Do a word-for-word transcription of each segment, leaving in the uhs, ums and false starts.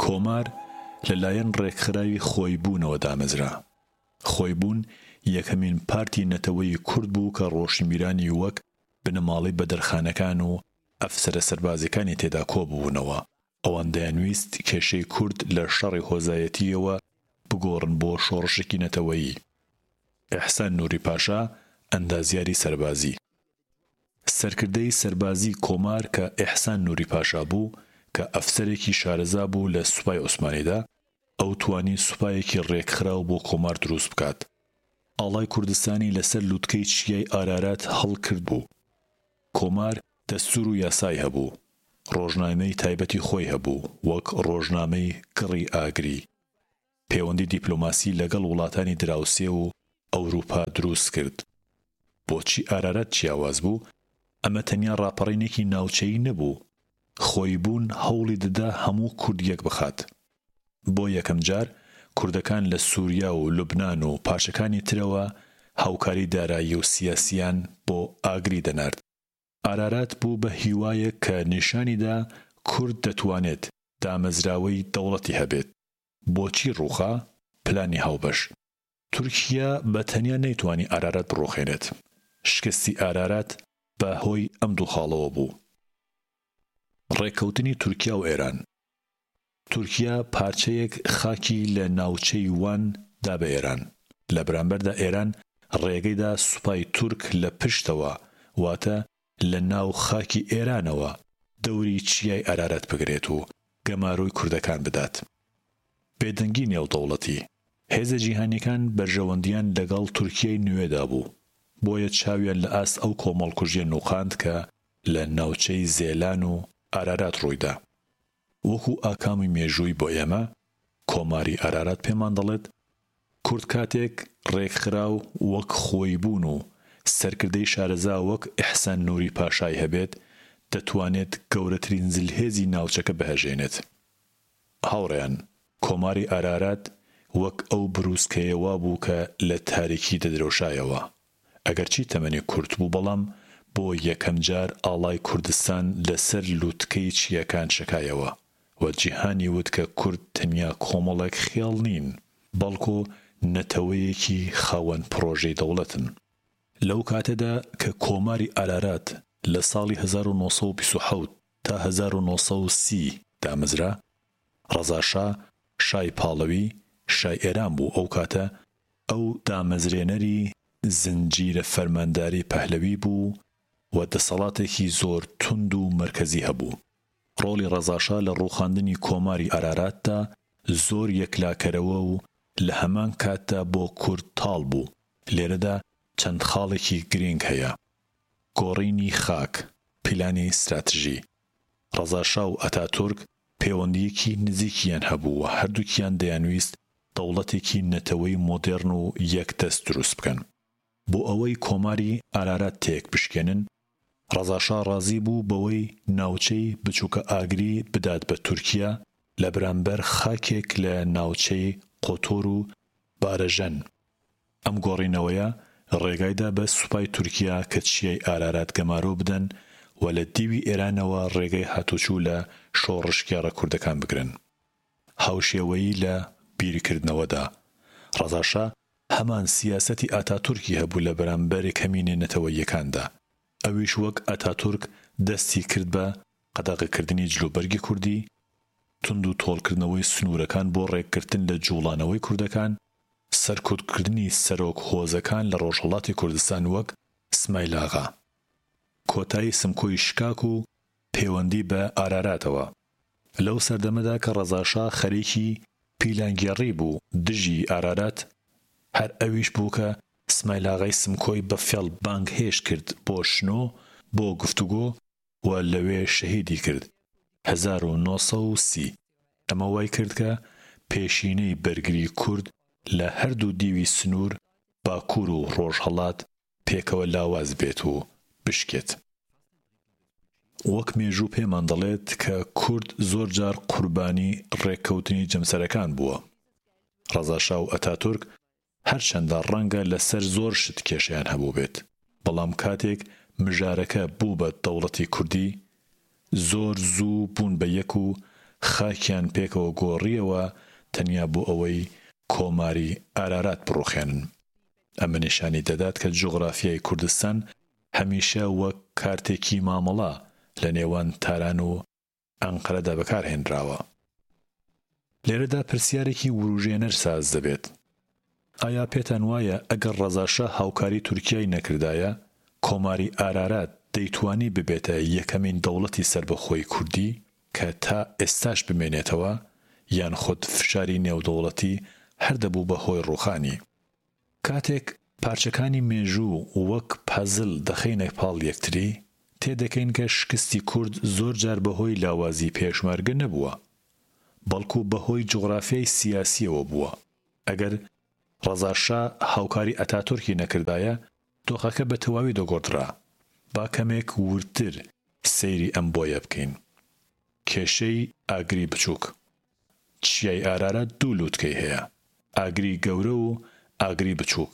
کۆمار لەلایەن ڕێکخراوی خۆیبوونەوە دامەزرا. خۆیبوون یەکەمین پارتی نەتەوەی کورد بوو کە ڕۆشنبیرانی وەک بنەماڵی بەدەرخانەکان و ئەفسەرە سەربازەکانی تێدا کۆبوونەوە، ئەوان دەیانویست کێشەی کورد لە شەڕی هۆزایەتیەوە بگۆڕن بۆ شۆڕشێکی نەتەوەیی. ئیحسان نووری پاشا ئەندازیاری سەربازی. سەرکردەی سەربازی کۆمار کە ئیحسان نووری پاشا بوو کە ئەفسەرێکی شارەزا بوو لە سوپای عوسمانیدا، ئەو توانی سوپایەکی ڕێکخراو بۆ کۆمار دروست بکات. ئاڵای کوردستانی لەسەر لووتکەی چیای ئارارات هەڵکرد بوو. کۆمار دەستور و یاسای هەبوو، ڕۆژنامەی تایبەتی خۆی هەبوو وەک ڕۆژنامەی گڕی ئاگری. پەیوەندی دیپلۆماسی لەگەڵ وڵاتانی دراوسێ و ئەوروپا دروست کرد. بۆچی ئارارات جیاواز بوو؟ ئەمە تەنیا ڕاپەڕینێکی ناوچەیی نەبوو، خۆیبوون هەوڵی دەدا هەموو کورد یەک بخات. بۆ یەکەم جار کوردەکان لە سووریا و لوبنان و پاشەکانی ترەوە هاوکاری دارایی و سیاسیان بۆ ئاگری دەنارد. ئارارات بوو بە هیوایە کە نیشانیدا کورد دەتوانێت دامەزراوەی دەوڵەتی هەبێت. بۆچی ڕووخا؟ پلانی هاوبەش. تورکیا بە تەنیا نەیتوانی ئارارات بڕۆخێنێت. شکستی ئارارات بە هۆی ئەم دوو خاڵەوە بوو. ڕێککەوتنی تورکیا و ئێران. تورکیا پارچەیەک خاکی لە ناوچەی وان دا بە ئێران. لە بەرامبەردا ئێران ڕێگەیدا سوپای تورک لە پشتەوە، واتە لە ناو خاکی ئێرانەوە دەوری چیای ئارارات بگرێت و گەماروی کوردەکان بدات. بێدەنگی نێودەوڵەتی. هێزە جیهانیەکان بەرژەوەندیان لەگەڵ تورکیای نوێدا بوو، بۆیە چاویان لە ئاست ئەو کۆمەڵکوژیە نوقاند کە لە ناوچەی زێلان و ئارارات ڕوویدا. وەکو ئاکامی مێژووی بۆ ئێمە کۆماری ئارارات پێمان دەڵێت کورد کاتێک ڕێکخراو وەک خۆیبوون و سەرکردەی شارەزا وەک ئیحسان نووری پاشای هەبێت، دەتوانێت گەورەترین زلهێزی ناوچەکە بەهەژێنێت. هاوڕێیان، کۆماری ئارارات وەک ئەو بروسکەیەوە بوو کە لە تاریکی دەدرۆشایەوە. ئەگەرچی تەمەنی کورت بوو، بەڵام بۆ یەکەم جار ئاڵای کوردستان لەسەر لووتکەی چیەکان شکایەوە و جیهانی وت کە کورد تەنیا کۆمەڵێک خێڵ نین، بەڵکو نەتەوەیەکی خاوەن پرۆژەی دەوڵەتن. لەو کاتەدا کە کۆماری ئارارات لە ساڵی هەزار و نۆ سەد و بیست و حەوت تا هەزار و نۆ سەد و سی دامەزرا، ڕەزاشا شای پاڵەوی شای ئێران بوو. ئەو کاتە ئەو دامەزرێنەری زنجیرە فەرمانداری پەهلەوی بوو و دەسەڵاتێکی زۆر توند و مرکزی هەبوو. ڕۆڵی ڕەزاشا لە ڕووخاندنی کۆماری ئاراراتدا زۆر یەکلاکەرەوە و لە هەمان کاتدا بۆ کورد تاڵ بوو. لێرەدا چەند خاڵێکی گرنگ هەیە. گۆڕینی خاک، پیلانی استراتژی. ڕەزاشا و ئەتاتورک پەیوەندیەکی نزیکیان هەبوو و هەردووکیان دەیانویست دەوڵەتێکی نەتەوەی مۆدێرن و یەکدەست دروست بکەن. بۆ ئەوەی کۆماری ئارارات تێک بشکێنن، ڕەزاشا ڕازی بوو بەوەی ناوچەی بچووکە ئاگری بدات بە تورکیا لە بەرامبەر خاکێک لە ناوچەی قۆتۆر و بارەژەن. ئەم گۆڕینەوەیە ڕێگایدا بە سوپای تورکیا کە چیای ئارارات گەمارۆ بدەن و لە دیوی ئێرانەوە ڕێگەی هاتوچوو لە شۆڕشکێڕە کوردەکان بگرن. هاوشێوەیی لە بیرکردنەوەدا ڕەزاشا هەمان سیاسەتی ئاتاتورکی هەبوو لە بەرامبەری کەمینە نەتەوەییەکاندا. ئەویش وەک ئاتاتورک دەستی کرد بە قەدەغەکردنی جلوبەرگی کوردی، تند و تۆڵکردنەوەی سنوورەکان بۆ ڕێککردن لە جوڵانەوەی کوردەکان، سەرکوتکردنی سەرۆک هۆزەکان لە ڕۆژهەڵاتی کوردستان وەک ئسماعیل ئاغا، کۆتایی سمکۆی شکاک و پەیوەندی بە ئاراراتەوە. لەو سەردەمەدا کە ڕەزاشا خەریکی پیلانگێڕی بوو دژی ئارارات، هەر ئەویش بوو کە ئسماعیل ئاغای سمکۆی بە فێڵ بانگ هێش کرد بۆ شنۆ بۆ گفتوگۆ و لەوێ شەهیدی کرد هەزار و نۆ سەد و سی. ئەمە وای کرد کە پێشینەی بەرگری کورد لە هەردوو دیوی سنوور، باکوور و ڕۆژهەڵات پێکەوە لاواز بێت و بشکێت. وەک مێژوو پێمان دەڵێت کە کورد زۆر جار قوربانی ڕێککەوتنی جەمسەرەکان بووە. ڕەزاشا و ئەتاتورک هەرچەندە ڕەنگە لەسەر زۆر شت کێشیان هەبوو بێت، بەڵام کاتێک مژارەکە بوو بە دەوڵەتی کوردی، زۆر زوو بوون بە یەک و خاکیان پێکەوە گۆڕیەوە تەنیا بۆ ئەوەی کۆماری ئارارات بڕوخێنن. ئەمە نیشانی دەدات کە جوغرافیای کوردستان هەمیشە وەک کارتێکی مامەڵە لە نێوان تاران و ئەنقەرەدا بەکارهێنراوە. لێرەدا پرسیارێکی وروژێنەر ساز دەبێت. ئایا پێتان وایە ئەگەر ڕەزاشا هاوکاری تورکیای نەکردایە کۆماری ئارارات دەیتوانی ببێتە یەکەمین دەوڵەتی سربەخۆی کوردی کە تا ئێستاش بمێنێتەوە یان خۆت فشاری نێودەوڵەتی هەردەبوو بە هۆی ڕوخانی؟ کاتێک پارچەکانی مێژوو وەک پەزل دەخەینە پاڵ یەکتری تێدەکەین کە شکستی کورد زۆر جار بەهۆی لاوازی پێشمەرگە نەبووە بەڵکو بەهۆی جوغرافیای سیاسیەوە بووە. ئەگەر ڕەزاشا هاوکاری ئەتاتورکی نەکردایە دۆخەکە بە تەواوی دەگۆڕدرا. با کەمێک ورتر سەیری ئەم بۆیە بکەین. کێشەی ئاگری بچووک. چیای ئارارات دوو لووتکەی هەیە، ئاگری گەورە و ئاگری بچووک.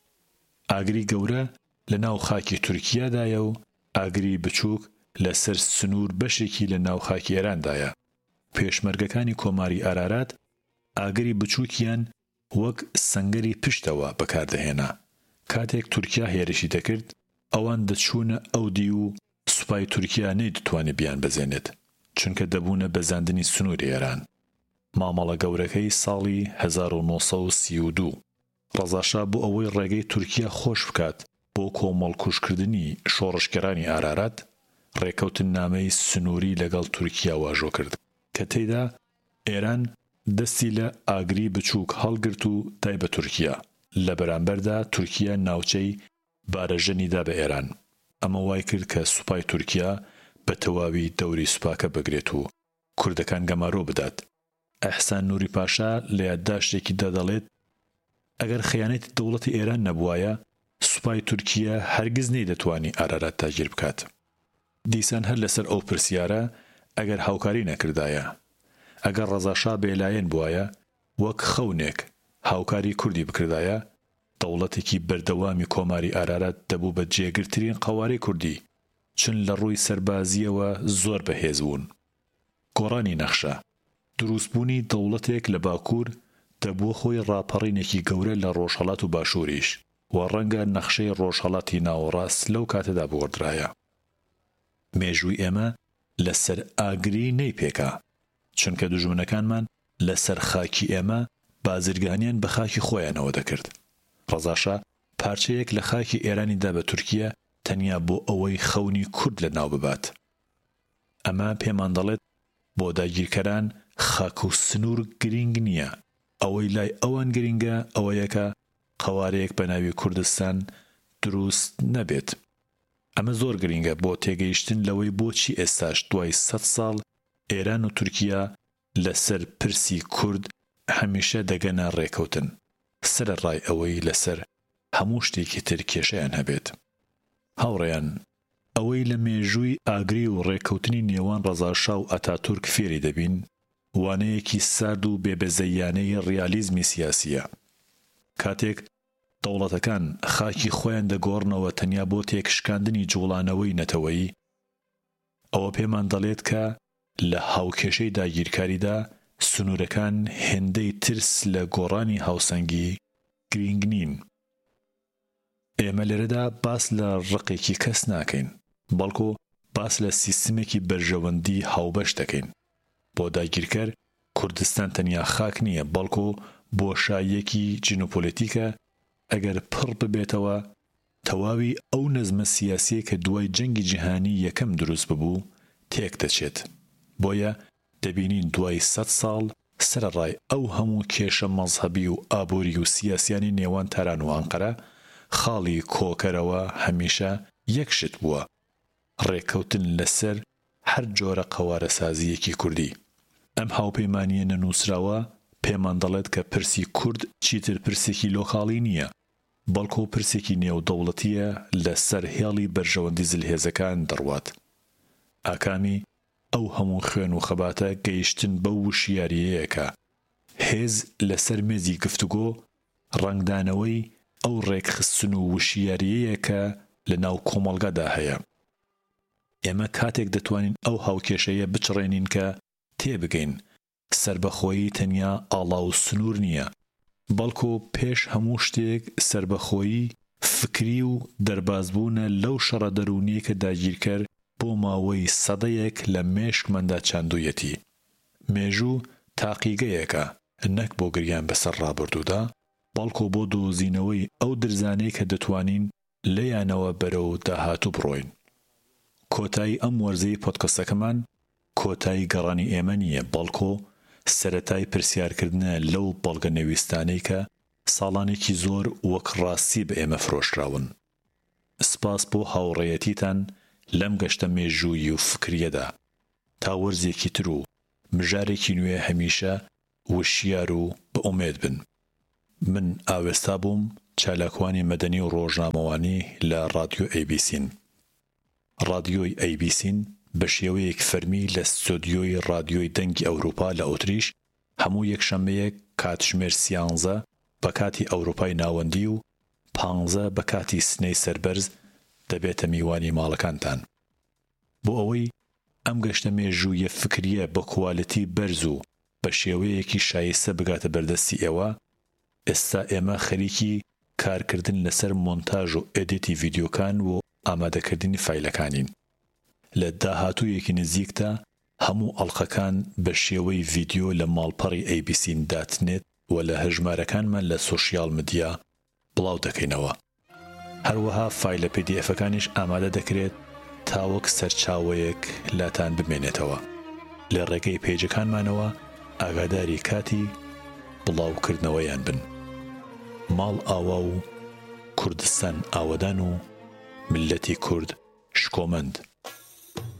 ئاگری گەورە لە ناو خاکی تورکیادایە و ئاگری بچووک لەسەر سنوور بەشێکی لە ناو خاکی ئێراندایە. پێشمەرگەکانی کۆماری ئارارات ئاگری بچووکیان وەک سەنگەری پشتەوە بەکاردەهێنا. کاتێک تورکیا هێرشی دەکرد ئەوان دەچوونە ئەودی و سوپای تورکیا نەیدەتوانێ بیان بەزێنێت چونکە دەبوونە بەزاندنی سنووری ئێران. مامەڵە گەورەکەی ساڵی هەزار و نۆ سەد و سی و دوو ڕەزاشا بۆ ئەوەی ڕێگەی تورکیا خۆش بکات بۆ کۆمەڵکوشکردنی شۆڕشکێرانی ئارارات ڕێکەوتن نامەی سنووری لەگەڵ تورکیا واژۆ کرد کە تێیدا ئێران دەستی لە ئاگری بچووک هەڵگرت و دای بە تورکیا. لە بەرامبەردا تورکیا ناوچەی بارەژەنیدا بە ئێران. ئەمە وای کرد کە سوپای تورکیا بە تەواوی دەوری سوپاکە بگرێت و کوردەکان گەمارۆ بدات. ئەحسان نووری پاشا لە یادداشتێکیدا دەڵێت ئەگەر خەیانەتی دەوڵەتی ئێران نەبوایە سوپای تورکیا هەرگیز نەیدەتوانی ئارارات داگیر بکات. دیسان هەر لەسەر ئەو پرسیارە ئەگەر هاوکاری نەکردایە ئەگەر ڕەزاشا بێلایەن بوایە وەک خەونێک هاوکاری کوردی بکردایە دەوڵەتێکی بەردەوامی کۆماری ئارارات دەبوو بە جێگرترین قەوارەی کوردی چون لە ڕووی سەربازیەوە زۆر بەهێز بوون. گۆڕانی نەخشە دروستبوونی دەوڵەتێک لە باکوور دەبووە خۆی ڕاپەڕینێکی گەورە لە ڕۆژهەڵات و باشووریش و ڕەنگە نەخشەی ڕۆژهەڵاتی ناوەڕاست لەو کاتەدا بگۆڕدرایە. مێژووی ئێمە لەسەر ئاگری نەیپێکا چونکە دوژمنەکانمان لەسەر خاکی ئێمە بازرگانیان بە خاکی خۆیانەوە دەکرد. ڕەزاشا پارچەیەک لە خاکی ئێرانیدا بە تورکیا تەنیا بۆ ئەوەی خەونی کورد لە ناو ببات. ئەمە پێمان دەڵێت بۆ داگیرکەران خاک و سنوور گرنگ نییە. ئەوەی لای ئەوان گرنگە ئەوەیەکە قەوارەیەک بە ناوی کوردستان دروست نەبێت. ئەمە زۆر گرنگە بۆ تێگەیشتن لەوەی بۆچی ئێستاش دوای سەد ساڵ ئێران و تورکیا لەسەر پرسی کورد هەمیشە دەگەنە ڕێکەوتن سەرەڕای ئەوەی لەسەر هەموو شتێکی تر کێشەیان هەبێت. هاوڕێیان ئەوەی لە مێژووی ئاگری و ڕێکەوتنی نێوان ڕەزاشا و ئەتاتورک فێری دەبین وانەیەکی سارد و بێبەزەیانەی ڕیالیزمی سیاسیە. کاتێک دەوڵەتەکان خاکی خۆیان دەگۆڕنەوە تەنیا بۆ تێکشکاندنی جوڵانەوەی نەتەوەیی ئەوە پێمان دەڵێت کە لە هاوکێشەی داگیرکاریدا سنوورەکان هێندەی ترس لە گۆڕانی هاوسەنگی گرنگ نین. ئێمە لێرەدا باس لە ڕقێکی کەس ناکەین بەڵکو باس لە سیستمێکی بەرژەوەندی هاوبەش دەکەین. بۆ داگیرکەر کوردستان تەنیا خاک نییە بەڵکو بۆشاییەکی جینۆپۆلیتیکە ئەگەر پڕ ببێتەوە تەواوی ئەو نەزمە سیاسیە کە دوای جەنگی جیهانی یەکەم دروست ببوو تێک دەچێت. بۆیە دەبینین دوای سەد ساڵ سەرەڕای ئەو هەموو کێشە مەزهەبی و ئابووری و سیاسیانی نێوان تاران و ئەنقەرە خاڵی کۆکەرەوە هەمیشە یەکشت بووە ڕێکەوتن لەسەر هەر جۆرە قەوارە سازیەکی کوردی. ئەم هاوپەیمانیە نەنووسراوە پێمان دەڵێت کە پرسی کورد چیتر پرسێکی لۆکاڵی نییە بەڵکو پرسێکی نێودەوڵەتیە لەسەر هێڵی بەرژەوەندی زلهێزەکان دەڕوات. ئاکامی ئەو هەموو خوێن و خەباتە گەیشتن بەو وشیاریەیەکە هێز لەسەر مێزی گفتوگۆ ڕنگدانەوەی ئەو ڕێکخستن و وشیاریەیەکە لە ناو کۆمەڵگەدا هەیە. ئێمە کاتێک دەتوانین ئەو هاوکێشەیە بچڕێنین کە تێبگەین سربەخۆیی تەنیا ئاڵا و سنوور نییە، بەڵکو پێش هەموو شتێک سربەخۆیی فکری و دەربازبوونە لەو شەڕە دەرونیە کە داگیرکرد بۆ ماوەی سەدەیەک لە مێشکمەندا چاندوویەتی. مێژوو تاقیگەیەکە نەک بۆ گریان بەسەر ڕابردوودا، بەڵکو بۆ دۆزینەوەی ئەو درزانەی کە دەتوانین لەیانەوە بەرەو داهاتوو بڕۆین. کۆتایی ئەم وەرزەی پۆدکەستەکەمان کۆتایی گەڕانی ئێمە نییە، بەڵکو سەرەتای پرسیارکردنە لەو بەڵگە نەویستانەی کە ساڵانێکی زۆر وەک ڕاستی بە ئێمە فرۆشراون. سپاس بۆ هاوڕێیەتیتان لەم گەشتە مێژووی و فکریەدا. تا وەرزێکی تر و مژارێکی نوێ هەمیشە وشیار و بە ئومێد بن. من ئاوێستا بووم چالاکوانی مەدەنی و ڕۆژنامەوانی لە ڕادیۆ ئەی بی سین. ڕادیۆی ئەی بی سین بە شێوەیەک فەرمی لە ستۆدیۆی ڕادیۆی دەنگی ئەوروپا لە ئۆتریش هەموو یەکشەممەیەک کاتژمێر سیانزە بە کاتی ئەوروپای ناوەندی و پانزە بە کاتی سنەی سەربەرز دەبێتە میوانی ماڵەکانتان. بۆ ئەوەی ئەم گەشتە مێژوویە فکریە بە کواڵیتی بەرز و بە شێوەیەکی شایستە بگاتە بەردەستی ئێوە، ئێستا ئێمە خەریکی کارکردن لەسەر مۆنتاژ و ئێدیتی ڤیدیۆکان و ئامادەکردنی فایلەکانین. لە داهاتوویەکی نزیکدا هەموو ئەڵقەکان بە شێوەی ڤیدیۆ لە ماڵپەڕی ئەی بی سین دات نێت و لە هەژمارەکانمان لە سۆشیال مدیا بڵاو دەکەینەوە. هەروەها فایلە پی دی ئەفەکانیش ئامادە دەکرێت تا وەک سەرچاوەیەک لاتان بمێنێتەوە. لە ڕێگەی پێیجەکانمانەوە ئاگاداری کاتی بڵاوکردنەوەیان بن. ماڵ ئاوا و کوردستان ئاوەدان و ملەتی کورد شکۆمەند.